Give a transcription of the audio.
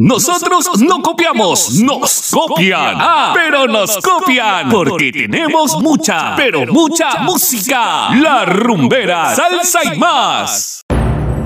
Nosotros no copiamos, nos copian. Pero nos copian porque tenemos mucha, pero mucha música. La Rumbera, salsa y más.